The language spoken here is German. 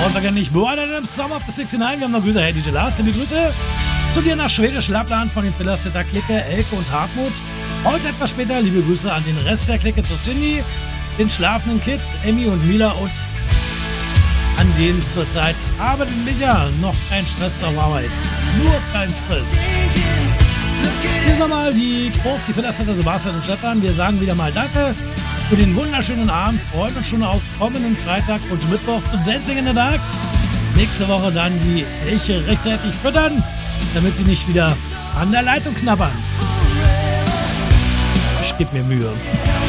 Außergewöhnlich Boah, Summer of the 69. Wir haben noch Grüße, hey DJ Lars, liebe Grüße zu dir nach Schwedisch Lappland von den Fillerstetter Clique, Elke und Hartmut. Heute etwas später liebe Grüße an den Rest der Clique, zu Cindy, den schlafenden Kids, Emmy und Mila und an den zurzeit arbeitenden Liga. Noch kein Stress auf Arbeit, nur kein Stress. Hier sind nochmal die Krux, die Fillerstetter Sebastian und Stefan. Wir sagen wieder mal Danke für den wunderschönen Abend. Freuen uns schon auf kommenden Freitag und Mittwoch zum Dancing in the Dark. Nächste Woche dann die Elche rechtzeitig füttern, damit sie nicht wieder an der Leitung knabbern. Ich gebe mir Mühe.